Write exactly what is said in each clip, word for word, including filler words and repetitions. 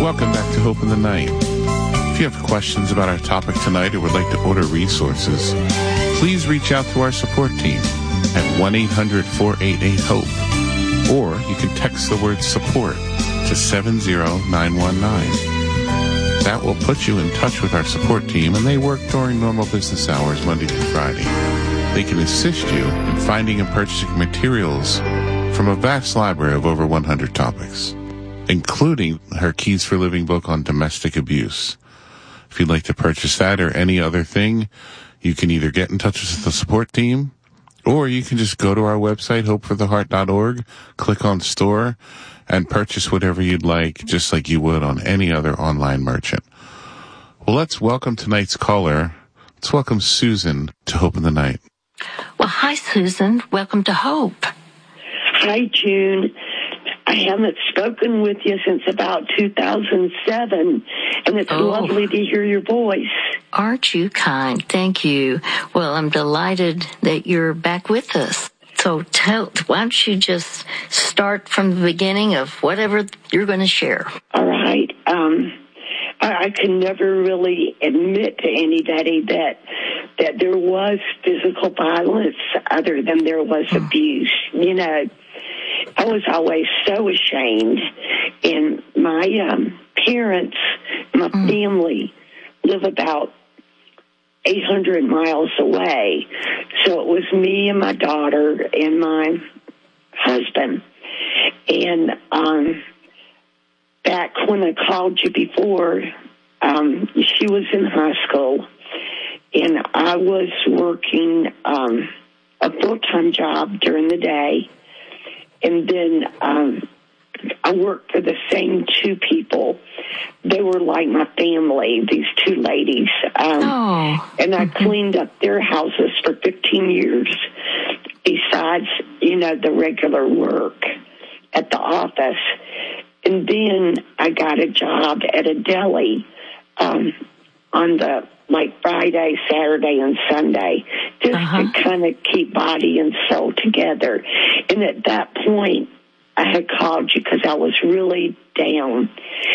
Welcome back to Hope in the Night. If you have questions about our topic tonight or would like to order resources, please reach out to our support team at one eight hundred four eight eight HOPE, or you can text the word support to seven zero nine one nine. That will put you in touch with our support team, and they work during normal business hours Monday through Friday. They can assist you in finding and purchasing materials from a vast library of over one hundred topics, including her Keys for Living book on domestic abuse. If you'd like to purchase that or any other thing, you can either get in touch with the support team, or you can just go to our website, hope for the heart dot org, click on store, and purchase whatever you'd like, just like you would on any other online merchant. Well, let's welcome tonight's caller. Let's welcome Susan to Hope in the Night. Well, hi, Susan. Welcome to Hope. Hi, June. I haven't spoken with you since about two thousand seven, and it's oh. lovely to hear your voice. Aren't you kind? Thank you. Well, I'm delighted that you're back with us. So tell, why don't you just start from the beginning of whatever you're going to share? All right. Um, I, I can never really admit to anybody that that there was physical violence other than there was mm. abuse. You know, I was always so ashamed. And my um, parents, my mm. family, live about eight hundred miles away. So it was me and my daughter and my husband. And um, back when I called you before, um, she was in high school, and I was working um, a full-time job during the day. And then um, I worked for the same two people. They were like my family, these two ladies. Um, oh. And I cleaned up their houses for fifteen years, besides, you know, the regular work at the office. And then I got a job at a deli um, on the, like, Friday, Saturday, and Sunday, just uh-huh. to kind of keep body and soul together. And at that point, I had called you because I was really down.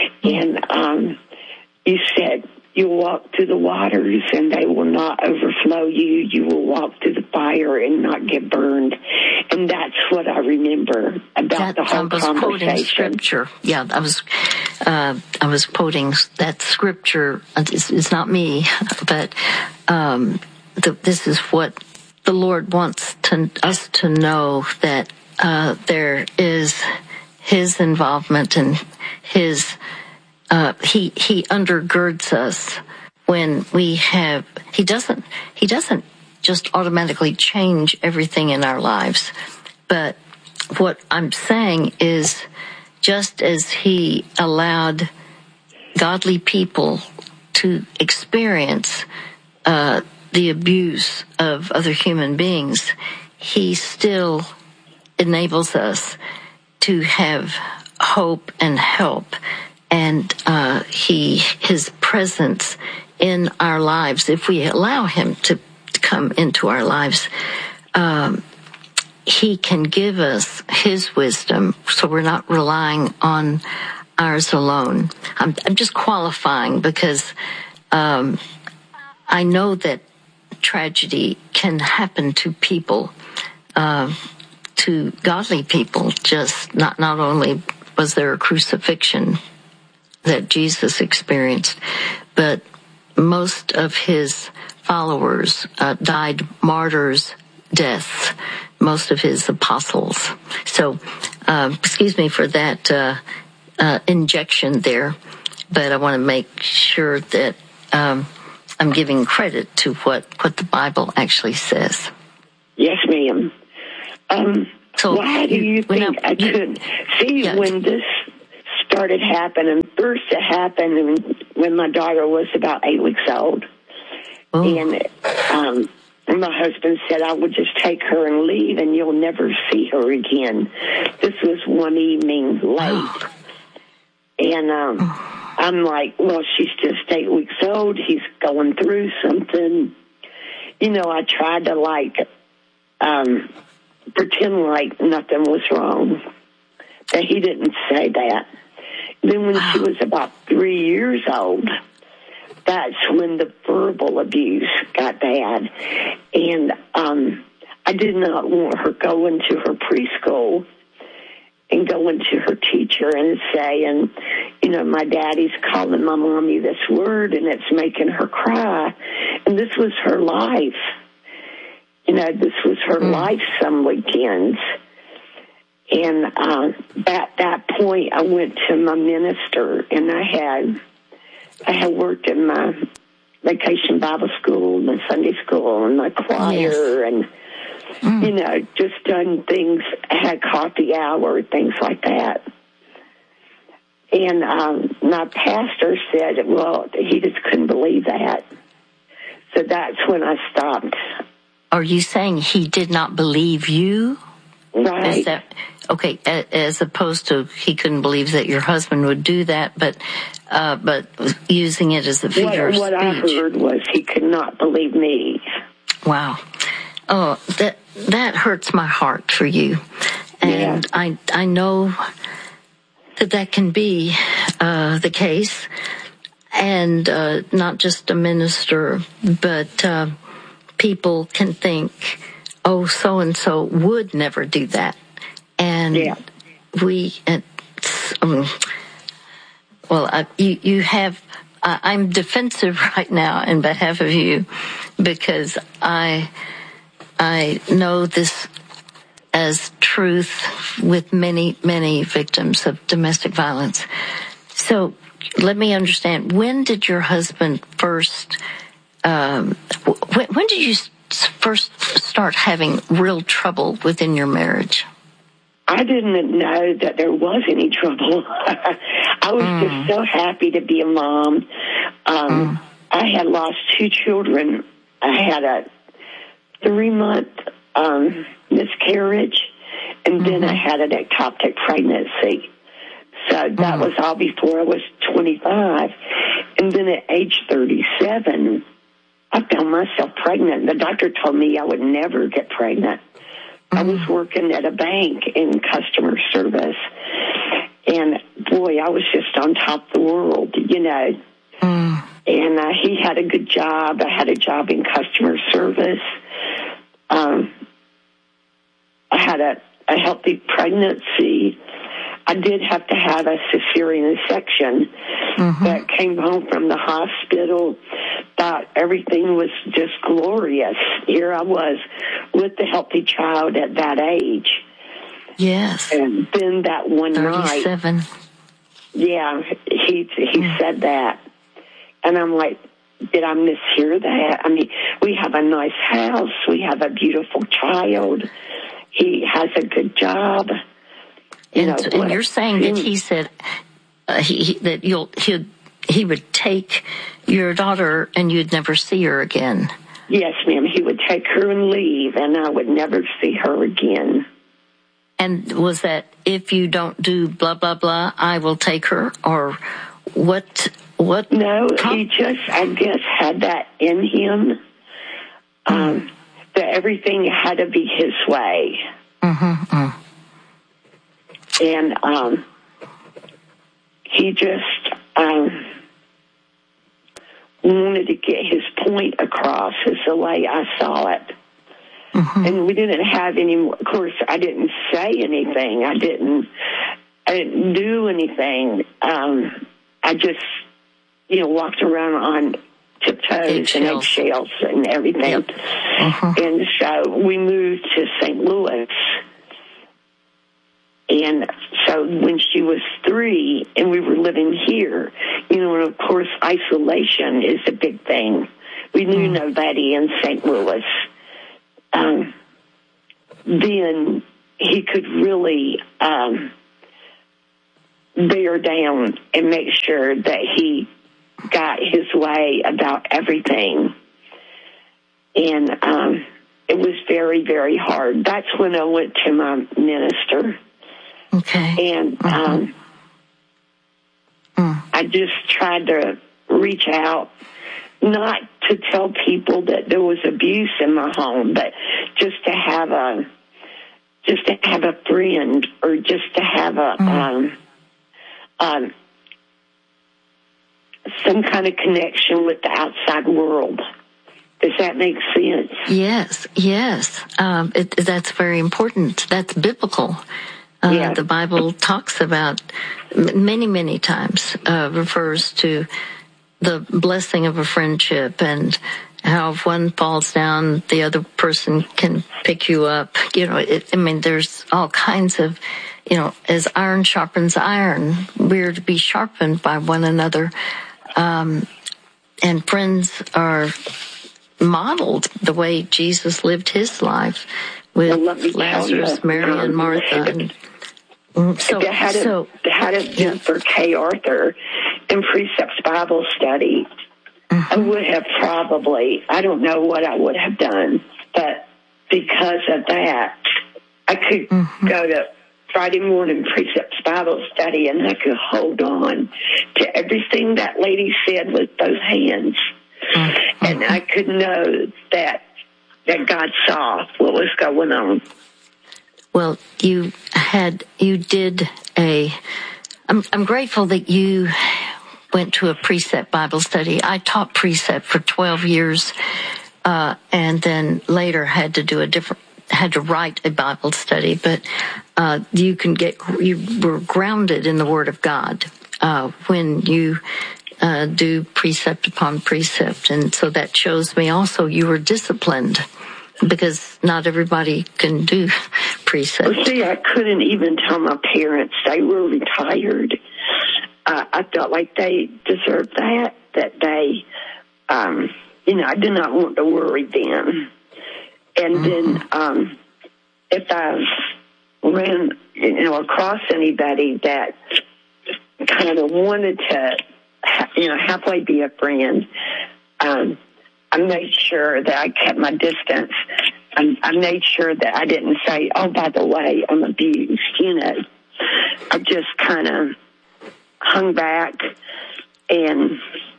And um, you said, you walk through the waters and they will not overflow you. You will walk through the fire and not get burned. And that's what I remember about that, the whole I was conversation. Quoting scripture. Yeah, I was uh, I was quoting that scripture. It's, it's not me, but um, the, this is what the Lord wants to, us to know, that uh, there is His involvement and His Uh, he, he undergirds us when we have, he doesn't, he doesn't just automatically change everything in our lives. But what I'm saying is, just as he allowed godly people to experience, uh, the abuse of other human beings, he still enables us to have hope and help. And uh, he, his presence in our lives, if we allow him to come into our lives, um, he can give us his wisdom, so we're not relying on ours alone. I'm, I'm just qualifying because um, I know that tragedy can happen to people, uh, to godly people. Just not not only was there a crucifixion that Jesus experienced, but most of his followers uh, died martyrs' deaths, most of his apostles. So, uh, excuse me for that uh, uh, injection there, but I want to make sure that um, I'm giving credit to what, what the Bible actually says. Yes, ma'am. Um, so why do you think I, I could see yeah. when this started happening? First, it happened when my daughter was about eight weeks old. Oh. And um, my husband said I would just take her and leave and you'll never see her again. This was one evening late. Oh. And um, oh. I'm like, well, she's just eight weeks old. He's going through something. You know, I tried to, like, um, pretend like nothing was wrong. But he didn't say that. Then when wow. she was about three years old, that's when the verbal abuse got bad. And um, I did not want her going to her preschool and going to her teacher and saying, you know, my daddy's calling my mommy this word and it's making her cry. And this was her life. You know, this was her mm. life some weekends. And uh, at that point, I went to my minister, and I had I had worked in my vacation Bible school, my Sunday school, and my choir, yes. and, mm. you know, just done things, had coffee hour, things like that. And um, my pastor said, well, he just couldn't believe that. So that's when I stopped. Are you saying he did not believe you? Right. Is that, okay, as opposed to he couldn't believe that your husband would do that, but uh, but using it as a figure what, of speech. What I heard was he could not believe me. Wow. Oh, that that hurts my heart for you. And yeah. I I know that that can be uh, the case, and uh, not just a minister, but uh, people can think, oh, so-and-so would never do that. And yeah. we, um, well, I, you, you have, I, I'm defensive right now in behalf of you because I, I know this as truth with many, many victims of domestic violence. So let me understand, when did your husband first, um, when, when did you first start having real trouble within your marriage? I didn't know that there was any trouble. I was mm. just so happy to be a mom. Um, mm. I had lost two children. I had a three-month um, miscarriage, and then mm-hmm. I had an ectopic pregnancy. So that mm. was all before I was twenty-five. And then at age thirty-seven, I found myself pregnant. The doctor told me I would never get pregnant. Mm. I was working at a bank in customer service, and boy, I was just on top of the world, you know. Mm. And uh, he had a good job. I had a job in customer service. Um, I had a, a healthy pregnancy. I did have to have a cesarean section, mm-hmm. but came home from the hospital, thought everything was just glorious. Here I was with the healthy child at that age. Yes. And then that one thirty-seven. night. Yeah, he, he mm. said that. And I'm like, did I mishear that? I mean, we have a nice house. We have a beautiful child. He has a good job. You and, know, and you're saying that he said uh, he, he, that you'll he he would take your daughter and you'd never see her again. Yes, ma'am. He would take her and leave, and I would never see her again. And was that if you don't do blah blah blah, I will take her, or what? What? No, he just I guess had that in him. Um, mm. That everything had to be his way. Mm-hmm. Mm. And um, he just um, wanted to get his point across is the way I saw it. Mm-hmm. And we didn't have any more. Of course, I didn't say anything. I didn't, I didn't do anything. Um, I just, you know, walked around on tiptoes eggshells. and eggshells and everything. Yep. Uh-huh. And so we moved to Saint Louis. And so when she was three and we were living here, you know, and of course isolation is a big thing. We knew mm. nobody in Saint Louis. Um, then he could really um, bear down and make sure that he got his way about everything. And um, it was very, very hard. That's when I went to my minister. Okay. And um, mm-hmm. mm. I just tried to reach out, not to tell people that there was abuse in my home, but just to have a, just to have a friend, or just to have a, mm. um, um, some kind of connection with the outside world. Does that make sense? Yes, yes. Um, it, that's very important. That's biblical. Uh, yeah. The Bible talks about many, many times, uh, refers to the blessing of a friendship and how if one falls down, the other person can pick you up. You know, it, I mean, there's all kinds of, you know, as iron sharpens iron, we're to be sharpened by one another. Um, and friends are modeled the way Jesus lived his life with well, Lazarus, you, Mary, um, and Martha. And so, had it, so, had it been yeah. for Kay Arthur in Precepts Bible Study, mm-hmm. I would have probably, I don't know what I would have done, but because of that, I could mm-hmm. go to Friday morning Precepts Bible Study and I could hold on to everything that lady said with those hands. Mm-hmm. And I could know that that God saw what was going on. Well, you had, you did a, I'm, I'm grateful that you went to a Precept Bible Study. I taught Precept for twelve years, uh, and then later had to do a different, had to write a Bible study, but, uh, you can get, you were grounded in the Word of God, uh, when you, uh, do precept upon precept. And so that shows me also you were disciplined, because not everybody can do precept. Well, see, I couldn't even tell my parents. They were retired. Uh, I felt like they deserved that, that they, um, you know, I did not want to worry them. And mm-hmm. then um, if I ran, you know, across anybody that kind of wanted to, you know, halfway be a friend, um, I made sure that I kept my distance. I, I made sure that I didn't say, oh, by the way, I'm abused, you know. I just kind of hung back and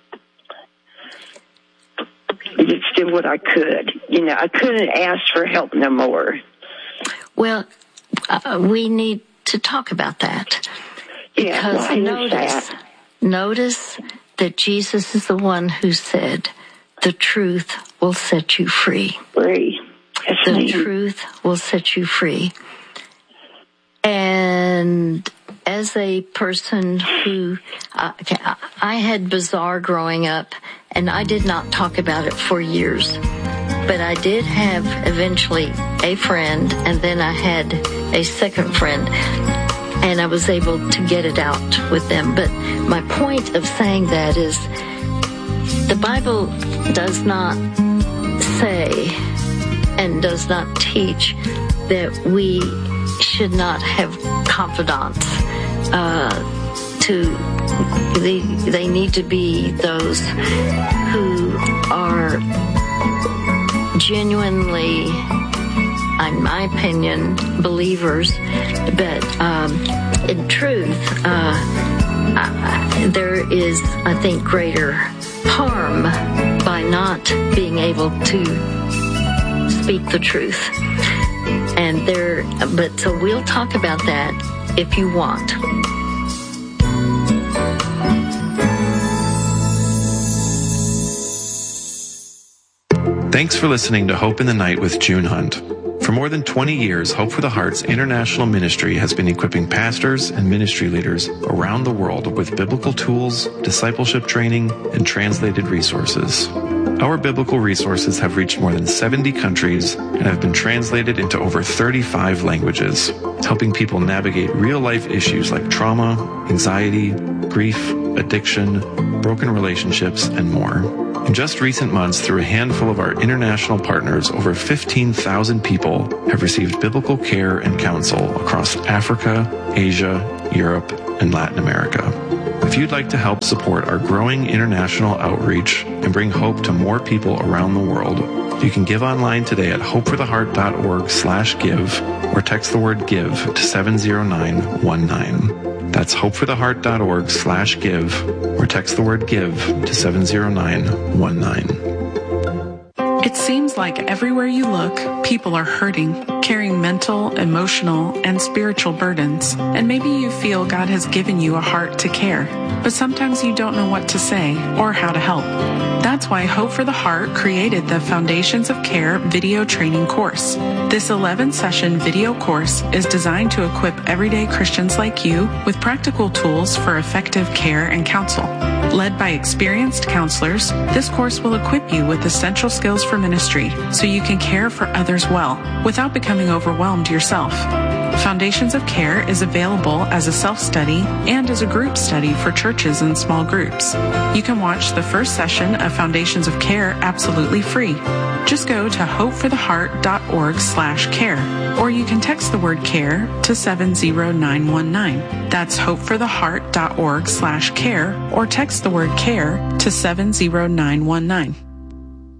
just did what I could. You know, I couldn't ask for help no more. Well, uh, we need to talk about that. Yeah, because well, notice, that. notice that Jesus is the one who said, the truth will set you free. Free. Yes, the ma'am. truth will set you free. And as a person who, uh, I had bizarre growing up, and I did not talk about it for years. But I did have eventually a friend, and then I had a second friend, and I was able to get it out with them. But my point of saying that is, the Bible does not say and does not teach that we should not have confidants. Uh, to they, they need to be those who are genuinely, in my opinion, believers. But um, in truth, uh, I, there is, I think, greater harm by not being able to speak the truth. And there, but so we'll talk about that if you want. Thanks for listening to Hope in the Night with June Hunt. For more than twenty years, Hope for the Heart's international ministry has been equipping pastors and ministry leaders around the world with biblical tools, discipleship training, and translated resources. Our biblical resources have reached more than seventy countries and have been translated into over thirty-five languages, helping people navigate real-life issues like trauma, anxiety, grief, addiction, broken relationships, and more. In just recent months, through a handful of our international partners, over fifteen thousand people have received biblical care and counsel across Africa, Asia, Europe, and Latin America. If you'd like to help support our growing international outreach and bring hope to more people around the world, you can give online today at hopefortheheart.org slash give or text the word give to seven zero nine one nine. That's hopefortheheart.org slash give or text the word give to seven zero nine one nine. It seems like everywhere you look, people are hurting. carrying mental, emotional, and spiritual burdens. And maybe you feel God has given you a heart to care, but sometimes you don't know what to say or how to help. That's why Hope for the Heart created the Foundations of Care video training course. This eleven-session video course is designed to equip everyday Christians like you with practical tools for effective care and counsel. Led by experienced counselors, this course will equip you with essential skills for ministry so you can care for others well without becoming overwhelmed yourself. Foundations of Care is available as a self-study and as a group study for churches and small groups. You can watch the first session of Foundations of Care absolutely free. Just go to hopefortheheart.org slash care, or you can text the word care to seven zero nine one nine. That's hopefortheheart.org slash care, or text the word care to seven zero nine one nine.